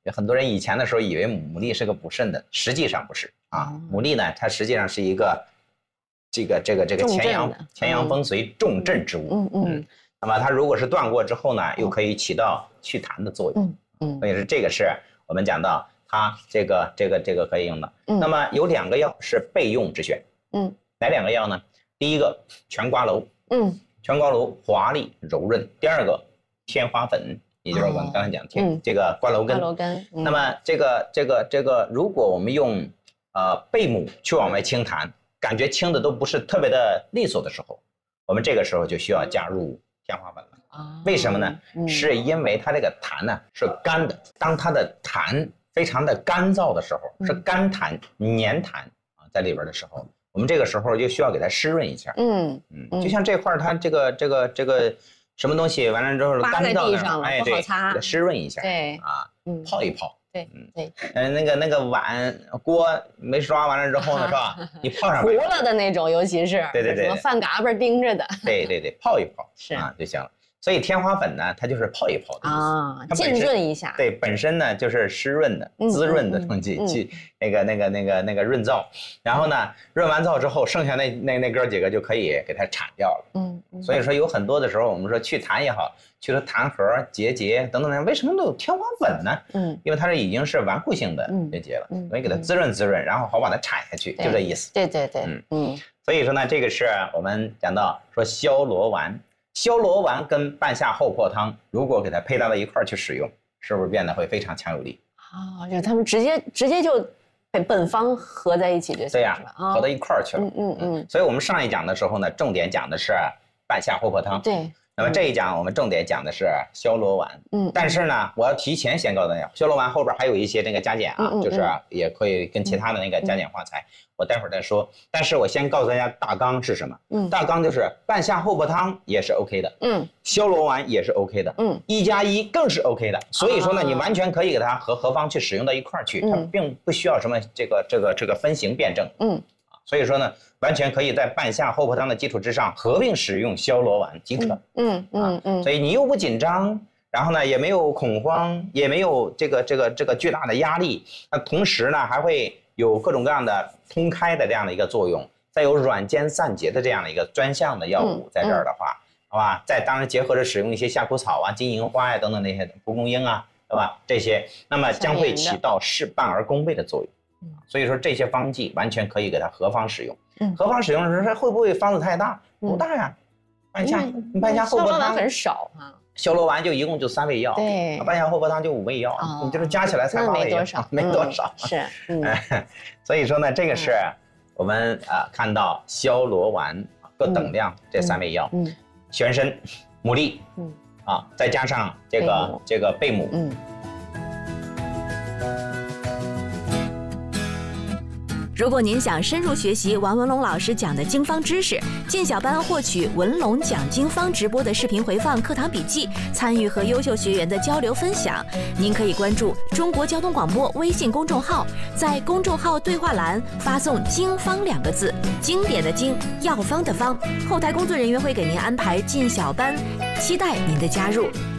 很多人以前的时候以为牡蛎是个补肾的，实际上不是啊。牡蛎呢，它实际上是一个这个前阳风随重镇之物。那么它如果是断过之后呢，又可以起到祛痰的作用。所以是这个是我们讲到它这个可以用的。那么有2个药是备用之选。哪2个药呢？第一个全瓜蒌。全瓜蒌滑利柔润。第2个天花粉，也就是我们刚才讲这个瓜蒌根。那么这个，如果我们用贝母去往外清痰，感觉清的都不是特别的利索的时候，我们这个时候就需要加入天花粉了。为什么呢？是因为它这个痰呢是干的，当它的痰非常的干燥的时候，是干痰、黏痰在里边的时候，我们这个时候就需要给它湿润一下。就像这块它这个什么东西完了之后干燥的，哎，对，湿润一下，对啊，泡一泡。对，那个碗锅没刷完了之后呢，是吧？你泡上糊了的那种，尤其是对什么饭嘎巴盯着的， 对，泡一泡是就行了。所以天花粉呢，它就是泡一泡的意思， 浸润一下。 对，本身呢就是湿润的、滋润的东西，去那个润燥。然后呢，润完燥之后，剩下那哥几个就可以给它铲掉了。所以说有很多的时候，我们说去痰也好，去了痰核、结等等，为什么都有天花粉呢？因为它这已经是顽固性的结了，所以给它滋润，然后好把它铲下去，就这意思。 对， 所以说呢，这个是我们讲到说消罗丸。消罗丸跟半夏厚朴汤，如果给它配搭到一块儿去使用，是不是变得会非常强有力？ 就是他们直接就本方合在一起就行了。 对呀，合到一块儿去了。所以我们上一讲的时候呢，重点讲的是半夏厚朴汤。 对。 那么这一讲我们重点讲的是消罗丸。但是呢，我要提前先告诉大家，消罗丸后边还有一些那个加减啊，就是也可以跟其他的那个加减化材。我待会儿再说，但是我先告诉大家大纲是什么。大纲就是半夏厚朴汤也是 OK 的，消罗丸也是 OK 的，1+1更是 OK 的。所以说呢，你完全可以给它和合方去使用到一块儿去，它并不需要什么这个分型辩证。所以说呢，完全可以在半夏厚朴汤的基础之上合并使用消罗丸即可。所以你又不紧张，然后呢也没有恐慌，也没有这个巨大的压力，那同时呢还会有各种各样的通开的这样的一个作用，再有软坚散结的这样的一个专项的药物在这儿的话，好吧，再当然结合着使用一些夏枯草啊、金银花呀等等那些蒲公英啊，对吧？这些，那么将会起到事半而功倍的作用。所以说这些方剂完全可以给它合方使用。合方使用的时候会不会方子太大？不大呀，半夏厚朴汤很少啊。 消罗丸就一共就3味药，对，半夏厚朴汤就5味药，你就是加起来才8味药，没多少。 是， 所以说呢，这个是我们看到消罗丸各等量这3味药，玄参、牡蛎，再加上这个贝母。 如果您想深入学习王文龙老师讲的经方知识，进小班获取文龙讲经方直播的视频回放、课堂笔记，参与和优秀学员的交流分享，您可以关注中国交通广播微信公众号，在公众号对话栏发送“经方”2个字，经典的经，药方的方，后台工作人员会给您安排进小班，期待您的加入。